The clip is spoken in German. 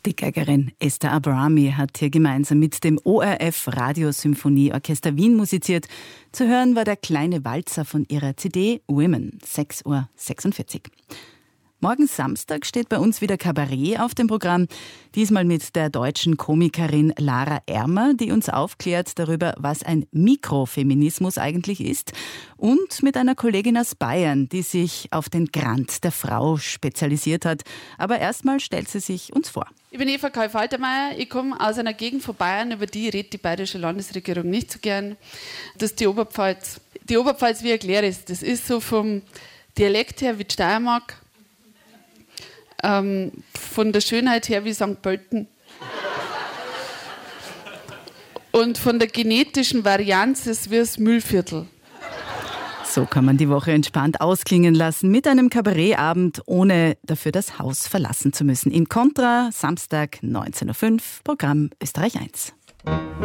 Die Geigerin Esther Abrami hat hier gemeinsam mit dem ORF Radiosymphonieorchester Wien musiziert. Zu hören war der kleine Walzer von ihrer CD Women, 6:46 Uhr. Morgen Samstag steht bei uns wieder Kabarett auf dem Programm. Diesmal mit der deutschen Komikerin Lara Ermer, die uns aufklärt darüber, was ein Mikrofeminismus eigentlich ist. Und mit einer Kollegin aus Bayern, die sich auf den Grand der Frau spezialisiert hat. Aber erstmal stellt sie sich uns vor. Ich bin Eva Karl-Faltermeier, ich komme aus einer Gegend von Bayern, über die redet die bayerische Landesregierung nicht so gern. Das ist die Oberpfalz. Die Oberpfalz, wie erkläre ich das ist so vom Dialekt her wie die Steiermark. Von der Schönheit her wie St. Pölten. Und von der genetischen Varianz ist wie das Müllviertel. So kann man die Woche entspannt ausklingen lassen mit einem Kabarettabend, ohne dafür das Haus verlassen zu müssen. In Contra, Samstag 19:05 Uhr, Programm Österreich 1.